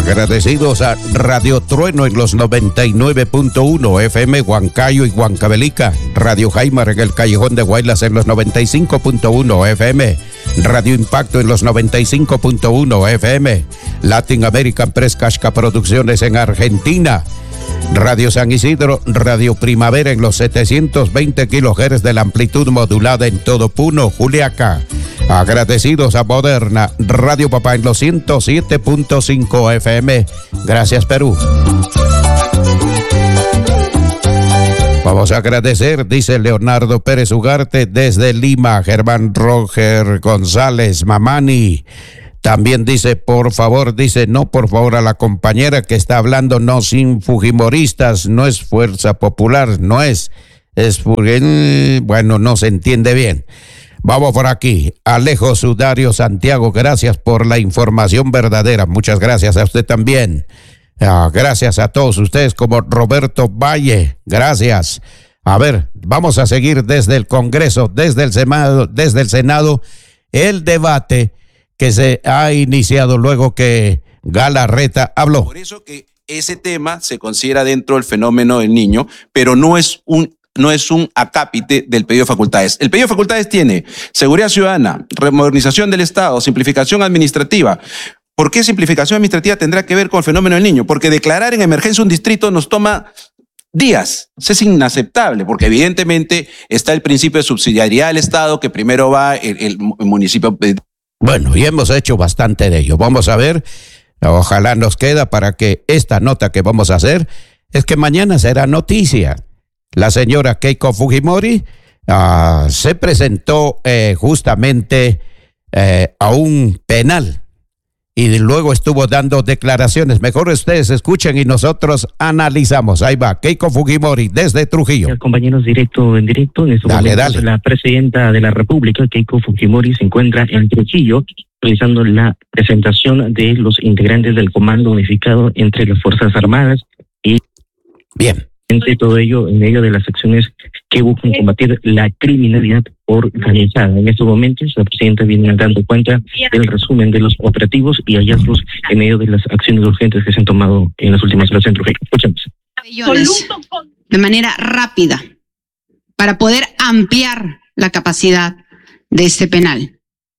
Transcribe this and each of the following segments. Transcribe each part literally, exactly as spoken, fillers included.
Agradecidos a Radio Trueno en los noventa y nueve punto uno F M Huancayo y Huancavelica, Radio Jaimar en el Callejón de Guaylas en los noventa y cinco punto uno F M, Radio Impacto en los noventa y cinco punto uno F M, Latin American Press Casca Producciones en Argentina, Radio San Isidro, Radio Primavera en los setecientos veinte kilohertz de la amplitud modulada en todo Puno, Juliaca. Agradecidos a Moderna, Radio Papá en los ciento siete punto cinco F M. Gracias, Perú. Vamos a agradecer, dice Leonardo Pérez Ugarte desde Lima, Germán Roger González Mamani. También dice, por favor, dice, no, por favor, a la compañera que está hablando, no, sin fujimoristas, no es Fuerza Popular, no es, es, bueno, no se entiende bien. Vamos por aquí, Alejo Sudario Santiago, gracias por la información verdadera, muchas gracias a usted también. Ah, gracias a todos ustedes, como Roberto Valle, gracias. A ver, vamos a seguir desde el Congreso, desde el Senado, desde el Senado, el debate que se ha iniciado luego que Galarreta habló. Por eso que ese tema se considera dentro del fenómeno del niño, pero no es un no es un acápite del pedido de facultades. El pedido de facultades tiene seguridad ciudadana, remodernización del Estado, simplificación administrativa. ¿Por qué simplificación administrativa tendrá que ver con el fenómeno del niño? Porque declarar en emergencia un distrito nos toma días. Eso es inaceptable, porque evidentemente está el principio de subsidiariedad del Estado, que primero va el, el municipio. Bueno, y hemos hecho bastante de ello. Vamos a ver, ojalá nos queda para que esta nota que vamos a hacer es que mañana será noticia. La señora Keiko Fujimori uh, se presentó eh, justamente eh, a un penal y luego estuvo dando declaraciones. Mejor ustedes escuchen y nosotros analizamos. Ahí va, Keiko Fujimori desde Trujillo. Compañeros, directo en directo. En este dale, momento, dale. La presidenta de la República, Keiko Fujimori, se encuentra en Trujillo realizando la presentación de los integrantes del Comando Unificado entre las Fuerzas Armadas y... Bien. Entre todo ello, en medio de las acciones que buscan combatir la criminalidad organizada. En estos momentos, la presidenta viene dando cuenta del resumen de los operativos y hallazgos en medio de las acciones urgentes que se han tomado en las últimas horas en Trujillo. Escuchamos. De manera rápida, para poder ampliar la capacidad de este penal.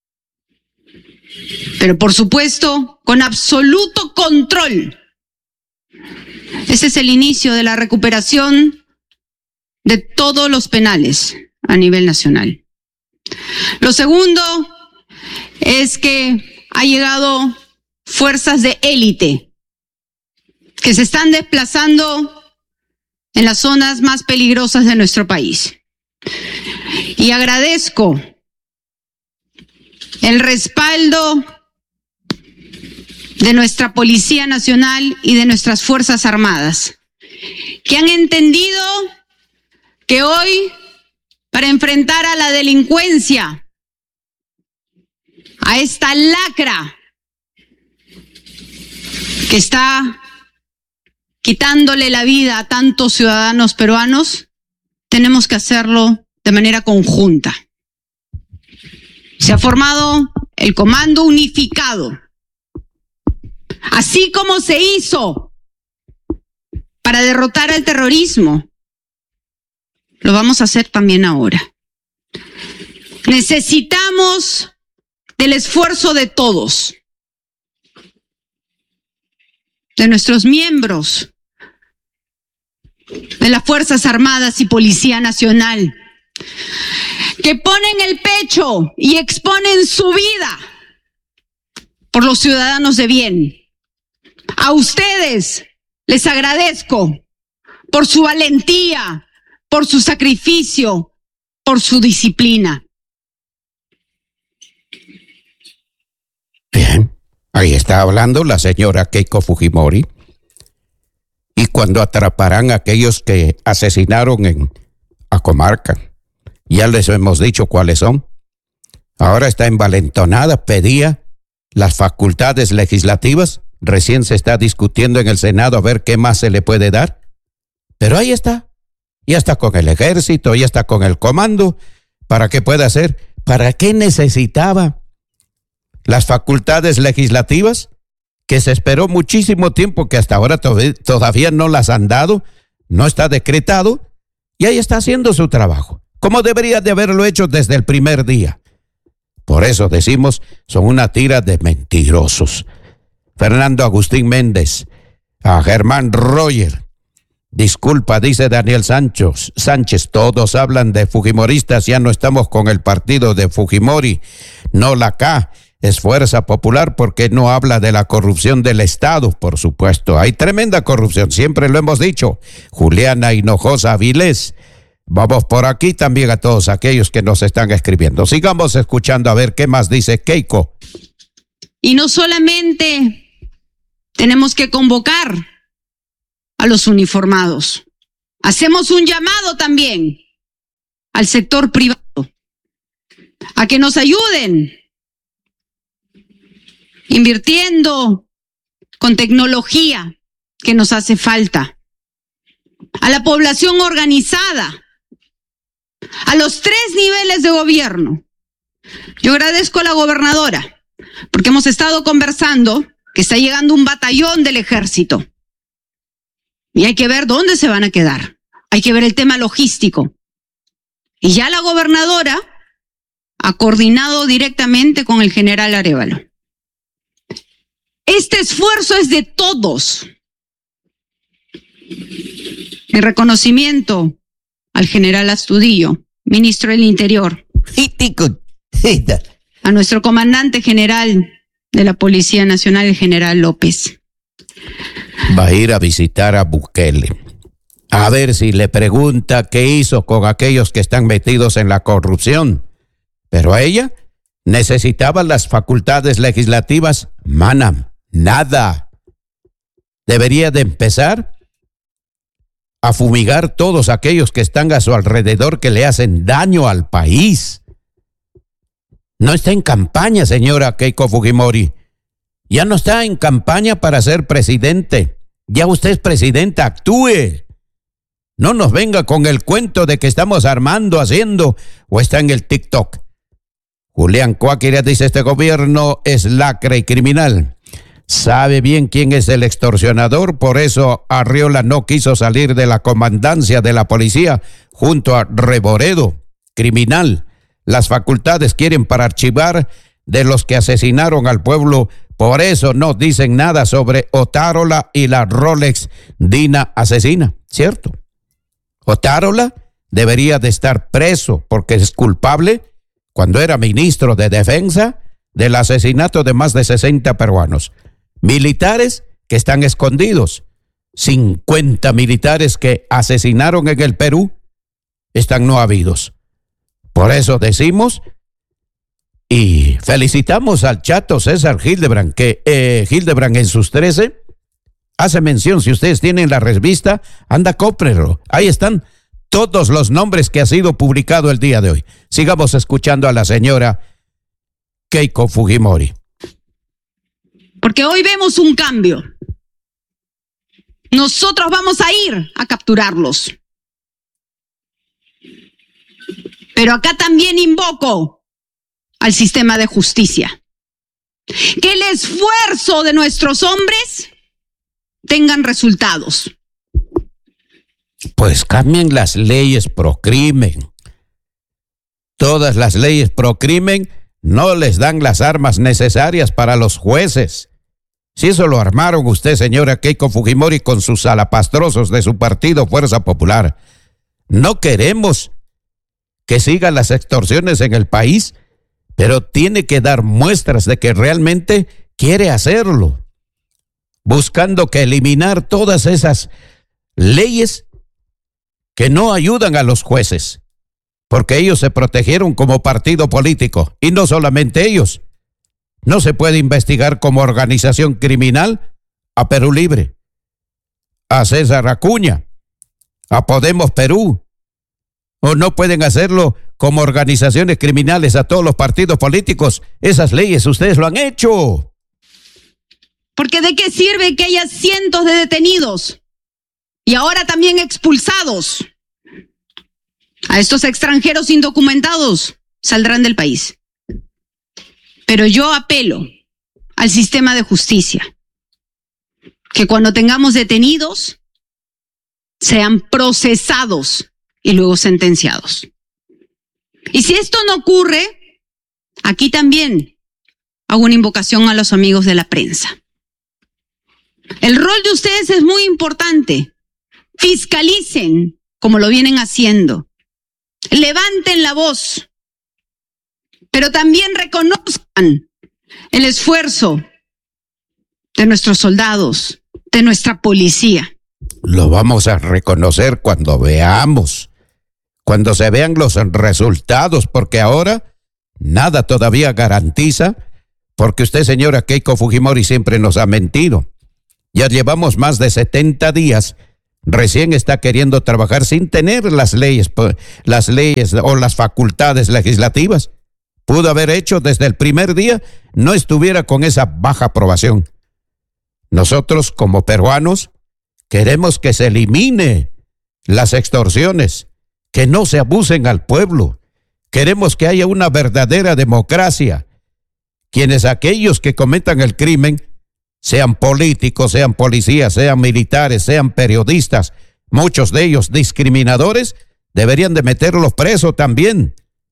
Pero, por supuesto, con absoluto control. Ese es el inicio de la recuperación de todos los penales a nivel nacional. Lo segundo es que ha llegado fuerzas de élite que se están desplazando en las zonas más peligrosas de nuestro país. Y agradezco el respaldo de nuestra Policía Nacional y de nuestras Fuerzas Armadas, que han entendido que hoy, para enfrentar a la delincuencia, a esta lacra que está quitándole la vida a tantos ciudadanos peruanos, tenemos que hacerlo de manera conjunta. Se ha formado el Comando Unificado, así como se hizo para derrotar al terrorismo, lo vamos a hacer también ahora. Necesitamos del esfuerzo de todos, de nuestros miembros, de las Fuerzas Armadas y Policía Nacional, que ponen el pecho y exponen su vida por los ciudadanos de bien. A ustedes les agradezco por su valentía, por su sacrificio, por su disciplina. Bien, ahí está hablando la señora Keiko Fujimori. Y cuando atraparán a aquellos que asesinaron en Acomarca, ya les hemos dicho cuáles son. Ahora está envalentonada, pedía las facultades legislativas. Recién se está discutiendo en el Senado a ver qué más se le puede dar. Pero ahí está. Ya está con el ejército, ya está con el comando. ¿Para qué puede hacer? ¿Para qué necesitaba las facultades legislativas? que se esperó muchísimo tiempo, que hasta ahora todavía, todavía no las han dado, no está decretado, y ahí está haciendo su trabajo, como debería de haberlo hecho desde el primer día. Por eso decimos, son una tira de mentirosos. Fernando Agustín Méndez, a Germán Roger, disculpa, dice Daniel Sánchez, Sánchez, todos hablan de fujimoristas, ya no estamos con el partido de Fujimori, no la K, es Fuerza Popular porque no habla de la corrupción del Estado, por supuesto, hay tremenda corrupción, siempre lo hemos dicho. Juliana Hinojosa Avilés, vamos por aquí también a todos aquellos que nos están escribiendo. Sigamos escuchando a ver qué más dice Keiko. Y no solamente tenemos que convocar a los uniformados, hacemos un llamado también al sector privado a que nos ayuden invirtiendo con tecnología que nos hace falta, a la población organizada, a los tres niveles de gobierno. Yo agradezco a la gobernadora porque hemos estado conversando que está llegando un batallón del ejército y hay que ver dónde se van a quedar. Hay que ver el tema logístico. Y ya la gobernadora ha coordinado directamente con el general Arévalo. Este esfuerzo es de todos. En reconocimiento al general Astudillo, ministro del Interior, a nuestro comandante general de la Policía Nacional, el general López. Va a ir a visitar a Bukele, a ver si le pregunta qué hizo con aquellos que están metidos en la corrupción. Pero a ella necesitaba las facultades legislativas, mana, nada. Debería de empezar a fumigar todos aquellos que están a su alrededor que le hacen daño al país. No está en campaña, señora Keiko Fujimori. Ya no está en campaña para ser presidente. Ya usted es presidenta, actúe. No nos venga con el cuento de que estamos armando, haciendo, o está en el TikTok. Julián Cuáquira dice, este gobierno es lacra y criminal. Sabe bien quién es el extorsionador, por eso Arriola no quiso salir de la comandancia de la policía junto a Reboredo, criminal. Las facultades quieren para archivar de los que asesinaron al pueblo, por eso no dicen nada sobre Otárola y la Rolex Dina asesina, ¿cierto? Otárola debería de estar preso porque es culpable cuando era ministro de Defensa del asesinato de más de sesenta peruanos. Militares que están escondidos, cincuenta militares que asesinaron en el Perú, están no habidos. Por eso decimos y felicitamos al chato César Hildebrand, que eh, Hildebrand en sus trece hace mención, si ustedes tienen la revista, anda, cómprenlo. Ahí están todos los nombres que ha sido publicado el día de hoy. Sigamos escuchando a la señora Keiko Fujimori. Porque hoy vemos un cambio. Nosotros vamos a ir a capturarlos. Pero acá también invoco al sistema de justicia. Que el esfuerzo de nuestros hombres tengan resultados. Pues cambien las leyes pro crimen. Todas las leyes pro crimen no les dan las armas necesarias para los jueces. Si eso lo armaron usted, señora Keiko Fujimori, con sus salapastrosos de su partido Fuerza Popular. No queremos que sigan las extorsiones en el país, pero tiene que dar muestras de que realmente quiere hacerlo, buscando que eliminar todas esas leyes que no ayudan a los jueces, porque ellos se protegieron como partido político, y no solamente ellos. No se puede investigar como organización criminal a Perú Libre, a César Acuña, a Podemos Perú, o no pueden hacerlo como organizaciones criminales a todos los partidos políticos. Esas leyes ustedes lo han hecho. Porque ¿de qué sirve que haya cientos de detenidos y ahora también expulsados? A estos extranjeros indocumentados saldrán del país. Pero yo apelo al sistema de justicia que cuando tengamos detenidos sean procesados y luego sentenciados. Y si esto no ocurre, aquí también hago una invocación a los amigos de la prensa. El rol de ustedes es muy importante. Fiscalicen como lo vienen haciendo. Levanten la voz, pero también reconozcan el esfuerzo de nuestros soldados, de nuestra policía. Lo vamos a reconocer cuando veamos, cuando se vean los resultados, porque ahora nada todavía garantiza, porque usted, señora Keiko Fujimori, siempre nos ha mentido. Ya llevamos más de setenta días, recién está queriendo trabajar sin tener las leyes, las leyes o las facultades legislativas. Pudo haber hecho desde el primer día, no estuviera con esa baja aprobación. Nosotros como peruanos queremos que se elimine las extorsiones, que no se abusen al pueblo. Queremos que haya una verdadera democracia. Quienes aquellos que cometan el crimen, sean políticos, sean policías, sean militares, sean periodistas, muchos de ellos discriminadores, deberían de meterlos presos también.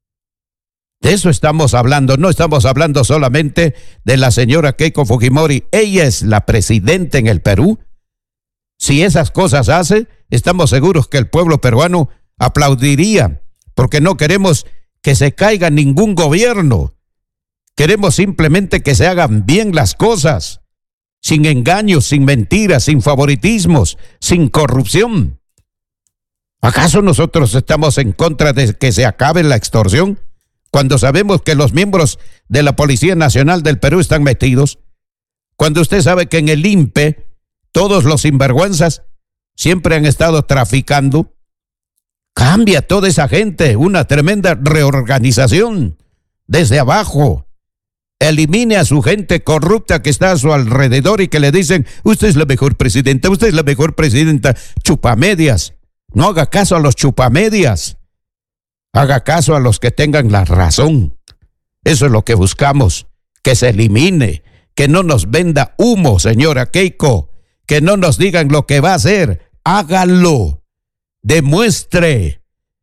De eso estamos hablando, no estamos hablando solamente de la señora Keiko Fujimori. Ella es la presidenta en el Perú. Si esas cosas hace, estamos seguros que el pueblo peruano aplaudiría, porque no queremos que se caiga ningún gobierno. Queremos simplemente que se hagan bien las cosas, sin engaños, sin mentiras, sin favoritismos, sin corrupción. ¿Acaso nosotros estamos en contra de que se acabe la extorsión? Cuando sabemos que los miembros de la Policía Nacional del Perú están metidos, cuando usted sabe que en el I N P E todos los sinvergüenzas siempre han estado traficando, cambia toda esa gente, una tremenda reorganización desde abajo. Elimine a su gente corrupta que está a su alrededor y que le dicen, usted es la mejor presidenta, usted es la mejor presidenta, chupamedias. No haga caso a los chupamedias. Haga caso a los que tengan la razón. Eso es lo que buscamos, que se elimine, que no nos venda humo, señora Keiko, que no nos digan lo que va a hacer. Hágalo, demuestre.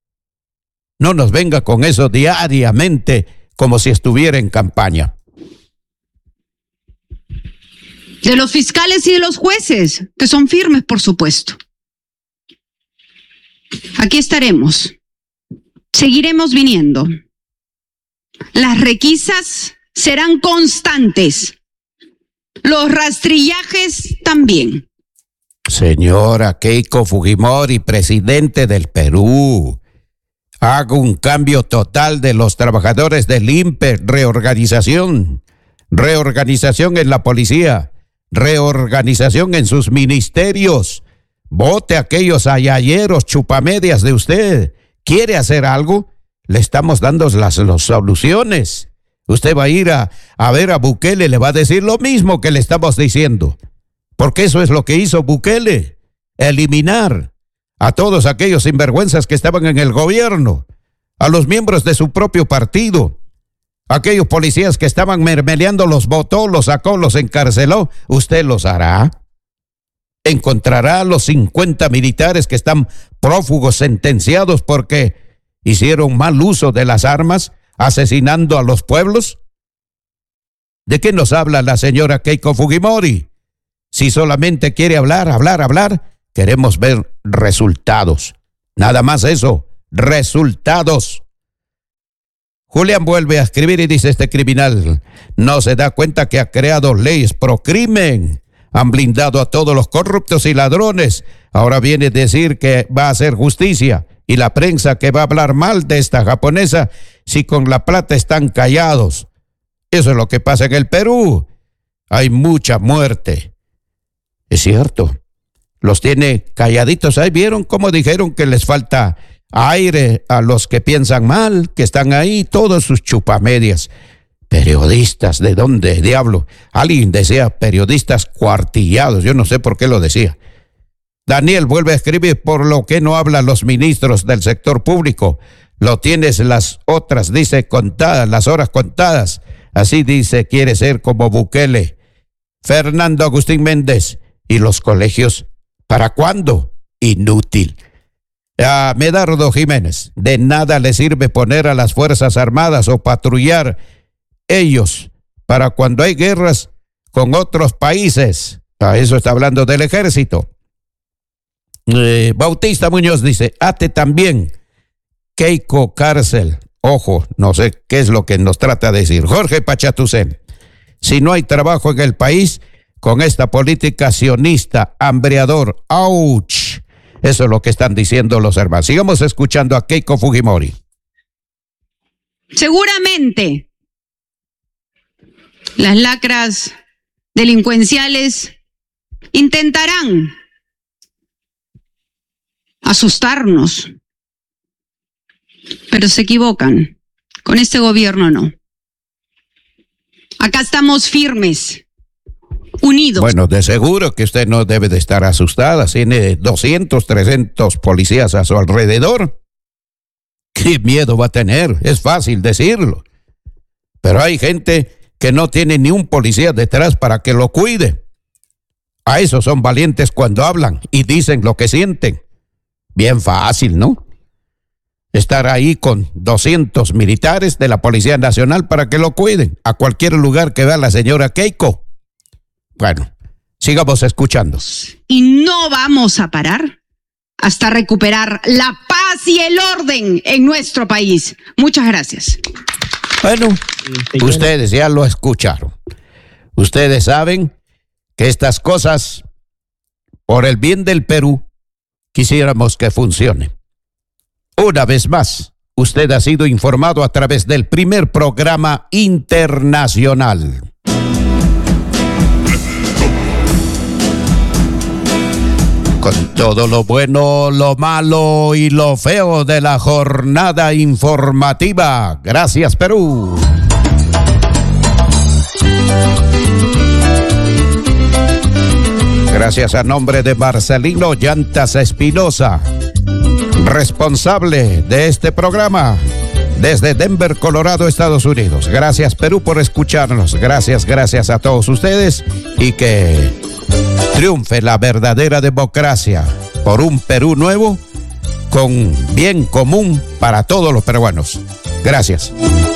No nos venga con eso diariamente como si estuviera en campaña. De los fiscales y de los jueces, que son firmes, por supuesto. Aquí estaremos. Seguiremos viniendo. Las requisas serán constantes. Los rastrillajes también. Señora Keiko Fujimori, presidente del Perú, haga un cambio total de los trabajadores del I N P E, reorganización, reorganización en la policía, reorganización en sus ministerios. Vote a aquellos ayayeros chupamedias de usted. ¿Quiere hacer algo? Le estamos dando las, las soluciones. Usted va a ir a, a ver a Bukele, le va a decir lo mismo que le estamos diciendo. Porque eso es lo que hizo Bukele. Eliminar a todos aquellos sinvergüenzas que estaban en el gobierno, a los miembros de su propio partido, aquellos policías que estaban mermeleando, los votó, los sacó, los encarceló. ¿Usted los hará? Encontrará a los cincuenta militares que están prófugos, sentenciados porque hicieron mal uso de las armas, asesinando a los pueblos. ¿De qué nos habla la señora Keiko Fujimori? Si solamente quiere hablar, hablar, hablar, queremos ver resultados. Nada más eso, resultados. Julián vuelve a escribir y dice, este criminal no se da cuenta que ha creado leyes pro crimen. Han blindado a todos los corruptos y ladrones. Ahora viene a decir que va a hacer justicia. Y la prensa que va a hablar mal de esta japonesa, si con la plata están callados. Eso es lo que pasa en el Perú. Hay mucha muerte. Es cierto. Los tiene calladitos. Ahí vieron cómo dijeron que les falta aire a los que piensan mal, que están ahí, todos sus chupamedias. Periodistas, ¿de dónde, diablo? Alguien decía periodistas cuartillados, yo no sé por qué lo decía. Daniel vuelve a escribir, por lo que no hablan los ministros del sector público. Lo tienes las otras, dice, contadas, las horas contadas. Así dice, quiere ser como Bukele. Fernando Agustín Méndez, ¿Y los colegios para cuándo? Inútil. A Medardo Jiménez, de nada le sirve poner a las Fuerzas Armadas o patrullar ellos para cuando hay guerras con otros países. A eso está hablando del ejército. Eh, Bautista Muñoz dice, ate también Keiko cárcel. Ojo, no sé qué es lo que nos trata de decir. Jorge Pachatucén, si no hay trabajo en el país, con esta política sionista, hambreador, ¡ouch! Eso es lo que están diciendo los hermanos. Sigamos escuchando a Keiko Fujimori. Seguramente las lacras delincuenciales intentarán asustarnos, pero se equivocan. Con este gobierno no. Acá estamos firmes, unidos. Bueno, de seguro que usted no debe de estar asustada. Tiene doscientos, trescientos policías a su alrededor. ¿Qué miedo va a tener? Es fácil decirlo. Pero hay gente que no tiene ni un policía detrás para que lo cuide. A esos son valientes cuando hablan y dicen lo que sienten. Bien fácil, ¿no? Estar ahí con doscientos militares de la Policía Nacional para que lo cuiden a cualquier lugar que vea la señora Keiko. Bueno, sigamos escuchando. Y no vamos a parar hasta recuperar la paz y el orden en nuestro país. Muchas gracias. Bueno, ustedes ya lo escucharon. Ustedes saben que estas cosas, por el bien del Perú, quisiéramos que funcionen. Una vez más, usted ha sido informado a través del primer programa internacional. Con todo lo bueno, lo malo y lo feo de la jornada informativa. Gracias, Perú. Gracias a nombre de Marcelino Llantas Espinosa, responsable de este programa desde Denver, Colorado, Estados Unidos. Gracias, Perú, por escucharnos. Gracias, gracias a todos ustedes y que triunfe la verdadera democracia por un Perú nuevo con bien común para todos los peruanos. Gracias.